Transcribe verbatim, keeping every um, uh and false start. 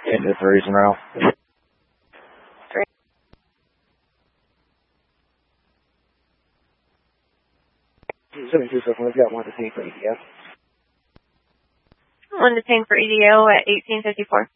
Into threes and row. Three. seven two seven, we've got one detained for E D O. One detained for E D O at eighteen fifty-four.